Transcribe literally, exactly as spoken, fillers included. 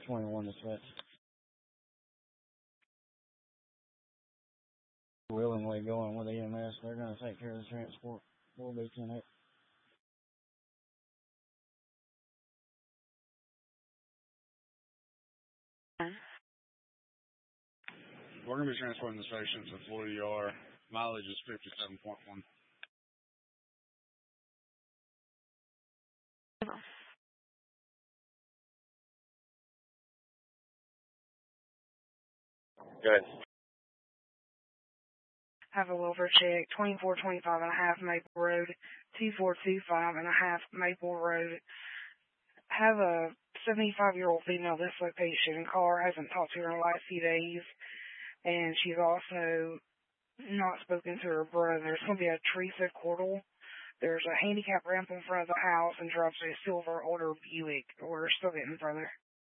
twenty-one to set. Willingly going with E M S. They're going to take care of the transport. We'll be ten eight. We're going to be transporting the station to Florida E R. Mileage is fifty-seven point one. Good. Have a welfare check, twenty-four twenty-five and a half Maple Road, two four two five and a half Maple Road. Have a seventy-five-year-old female dislocation. Caller hasn't talked to her in the last few days, and she's also not spoken to her brother. There's going to be a Teresa Cordell. There's a handicap ramp in front of the house and drives a silver older Buick. We're still getting further.